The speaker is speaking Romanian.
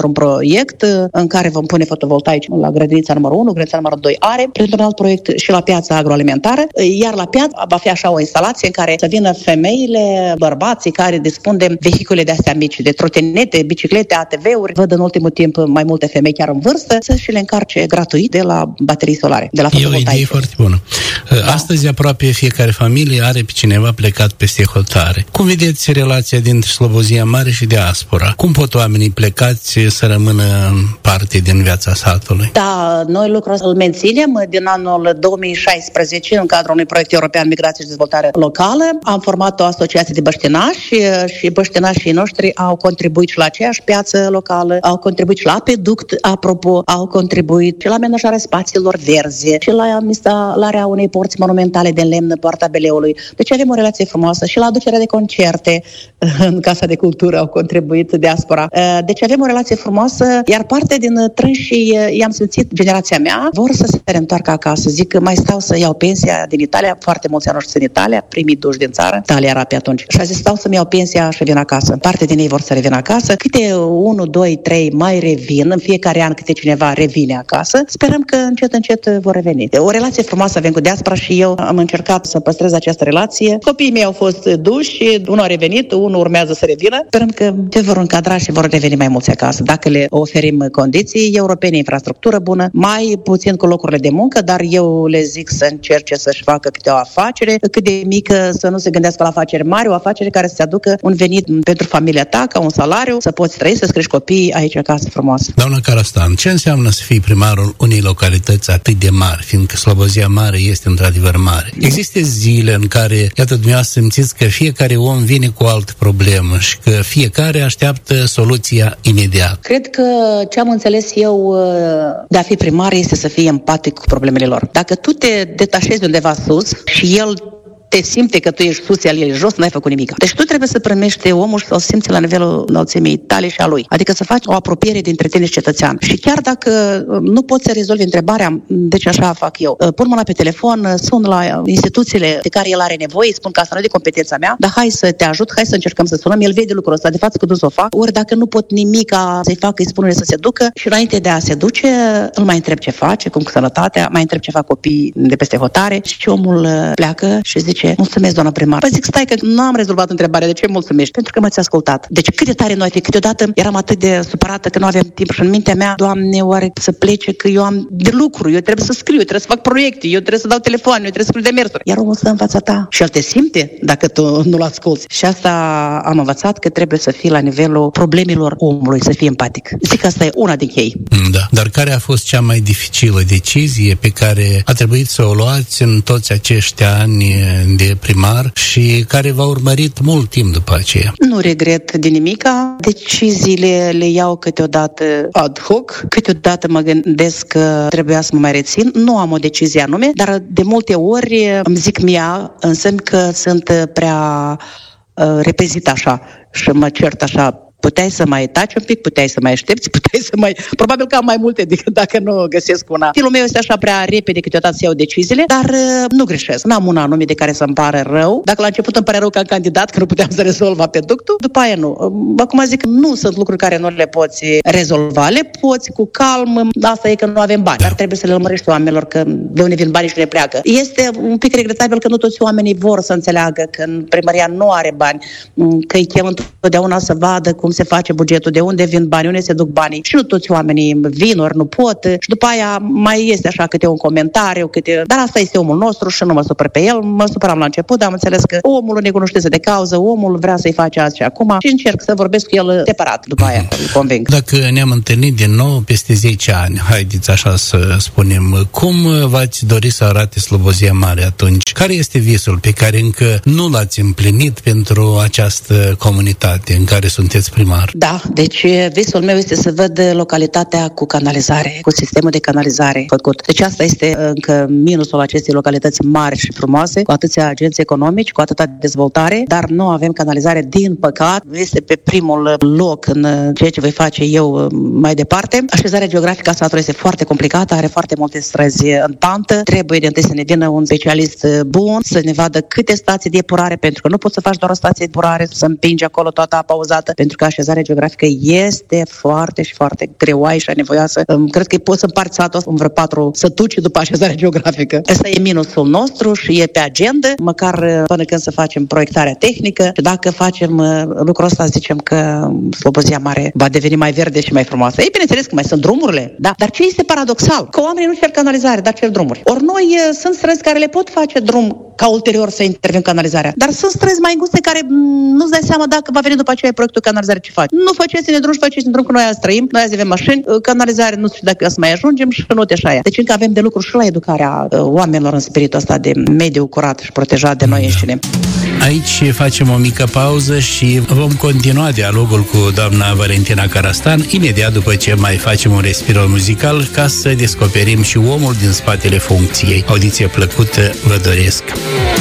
printr-un proiect în care vom pune fotovoltaici la grădinița numărul 1, grădinița numărul 2 are, printr-un alt proiect și la piața agroalimentară, iar la piață va fi așa o instalație în care să vină femeile, bărbații care dispun de vehicule de astea mici, de trotinete, biciclete, ATV-uri. Văd în ultimul timp mai multe femei chiar în vârstă să și le încarce gratuit de la baterii solare, de la fotovoltaice. E o idee foarte bună. Da. Astăzi aproape fiecare familie are pe cineva plecat peste hotare. Cum vedeți relația dintre Slobozia Mare și diaspora? Cum pot oamenii plecați să rămână parte din viața satului? Da, noi lucrul îl menținem din anul 2016 în cadrul unui proiect european Migrație și Dezvoltare Locală. Am format o asociație de băștinași și băștinașii noștri au contribuit și la aceeași piață locală, au contribuit și la apeduct, apropo, au contribuit și la amenajarea spațiilor verzi și la instalarea unei porți monumentale de lemn în Poarta Beleului. Deci avem o relație frumoasă și la aducerea de concerte în Casa de Cultură au contribuit diaspora. Deci avem o relație frumoasă, iar parte din trânșii, i-am simțit, generația mea, vor să se reîntoarcă acasă. Zic că mai stau să iau pensia din Italia, foarte mulți ani în Italia, primii duși din țară, Italia era pe atunci. Și a zis, stau să-mi iau pensia și vin acasă. Parte din ei vor să revină acasă. Câte 1, 2, 3 mai revin, în fiecare an câte cineva revine acasă. Sperăm că încet, încet vor reveni. O relație frumoasă avem cu diaspora și eu am încercat să păstrez această relație. Copiii mei au fost duși, unul a revenit, unul urmează să revină. Sperăm că se vor încadra și vor reveni mai mulți acasă. Dacă le oferim condiții europene, infrastructură bună, mai puțin cu locurile de muncă, dar eu le zic să încerce să-și facă câte o afacere, cât de mică, să nu se gândească la afaceri mari, o afacere care să-ți aducă un venit pentru familia ta, ca un salariu, să poți trăi, să-ți crești copiii aici acasă frumos. Doamna Carastan, ce înseamnă să fii primarul unei localități atât de mari, fiindcă Slobozia Mare este într-adevăr mare? Există zile în care, iată, dumneavoastră simțiți că fiecare om vine cu o altă problemă și că fiecare așteaptă soluția imediat. Cred că ce am înțeles eu de a fi primar este să fii empatic cu problemele lor. Dacă tu te detașezi undeva sus și el te simte că tu ești sus, el e jos, n-ai făcut nimic. Deci tu trebuie să primești omul și să-l simți la nivelul înălțimii tale și a lui. Adică să faci o apropiere dintre tine și cetățean. Și chiar dacă nu poți să rezolvi întrebarea, deci așa fac eu, pun mâna pe telefon, sun la instituțiile de care el are nevoie, spun că asta nu e de competența mea, dar hai să te ajut, hai să încercăm să sunăm. El vede lucrul ăsta, de fapt că să o fac. Ori dacă nu pot nimic să-i fac, îi spun să se ducă și înainte de a se duce, îl mai întreb ce face, cum cu sănătatea, mai întreb ce fac copiii de peste hotare și omul pleacă și zice: mulțumesc, doamna primar. Păi zic, stai că nu am rezolvat întrebarea, de ce mulțumești? Pentru că m-ați ascultat. Deci cât de tare noi fi, câteodată eram atât de supărată că nu aveam timp și în mintea mea, Doamne, oare să plece, că eu am de lucru, eu trebuie să scriu, eu trebuie să fac proiecte, eu trebuie să dau telefon, eu trebuie să scriu demersuri. Iar omul stă în fața ta și el te simte dacă tu nu-l asculți. Și asta am învățat, că trebuie să fii la nivelul problemelor omului, să fii empatic. Zic că asta e una din chei. Da. Dar care a fost cea mai dificilă decizie pe care a trebuit să o luați în toți acești ani de primar și care v-a urmărit mult timp după aceea? Nu regret de nimica. Deciziile le iau câteodată ad hoc, câteodată mă gândesc că trebuia să mă mai rețin. Nu am o decizie anume, dar de multe ori îmi zic mie, însemn că sunt prea repezit așa și mă cert așa. Puteai să mai taci un pic, puteai să mai aștepți, puteai să mai... Probabil că am mai multe decât dacă nu găsesc una. Stilul meu este așa prea repede câteodată să iau deciziile, dar nu greșesc. N-am una anume de care să-mi pare rău. Dacă la început îmi pare rău ca candidat, că nu puteam să rezolv apeductul, după aia nu. Acum zic că nu sunt lucruri care nu le poți rezolva, le poți cu calm. Asta e că nu avem bani, dar trebuie să le lămărești oamenilor că de unde vin banii și ne pleacă. Este un pic regretabil că nu toți oamenii vor să înțeleagă că primăria nu are bani, că îi chem întotdeauna să vadă cum se face bugetul, de unde vin banii, unde se duc banii. Și nu toți oamenii vin ori nu pot. Și după aia mai este așa câte un comentariu, dar asta este omul nostru și nu mă supăr pe el. Mă supăram la început, dar am înțeles că omul nu e cunoștință de cauză, omul vrea să-i face azi și acum și încerc să vorbesc cu el separat după aia, îl conving. Dacă ne-am întâlnit din nou peste 10 ani, haideți așa să spunem, cum v-ați dori să arate Slobozia Mare atunci? Care este visul pe care încă nu l-ați împlinit pentru această comunitate în care sunteți primar? Da, deci visul meu este să văd localitatea cu canalizare, cu sistemul de canalizare făcut. Deci asta este încă minusul acestei localități mari și frumoase, cu atâția agenți economici, cu atâta dezvoltare, dar nu avem canalizare, din păcat. Este pe primul loc în ceea ce voi face eu mai departe. Așezarea geografică a satului este foarte complicată, are foarte multe străzi în pantă. Trebuie de întâi să ne vină un specialist bun, să ne vadă câte stații de epurare, pentru că nu poți să faci doar o stație de epurare, să împingi acolo toată apa uzată, pentru că așezarea geografică este foarte și foarte greoaie și anevoioasă. Cred că poți să împarți satul în vreo 4 sătuci după așezarea geografică. Asta e minusul nostru și e pe agenda, măcar până când să facem proiectarea tehnică. Și dacă facem lucrul ăsta, zicem că Slobozia Mare va deveni mai verde și mai frumoasă. Ei, bineînțeles că mai sunt drumurile, da. Dar ce este paradoxal? Că oamenii nu cer canalizare, dar cer drumuri. Ori noi sunt străzi care le pot face drum ca ulterior să intervin canalizarea. Dar sunt străzi mai înguste care nu-ți dai seama dacă va veni după aceea proiectul canalizare ce faci. Nu faceți-ne drum și faceți-ne drum, că noi azi trăim, noi azi avem mașini, canalizare nu știu dacă o să mai ajungem și nu te așa aia. Deci încă avem de lucru și la educarea oamenilor în spiritul ăsta de mediu curat și protejat de noi înșine. Aici facem o mică pauză și vom continua dialogul cu doamna Valentina Carastan imediat după ce mai facem un respiro muzical ca să descoperim și omul din spatele funcției. Audiție plăcută vă doresc!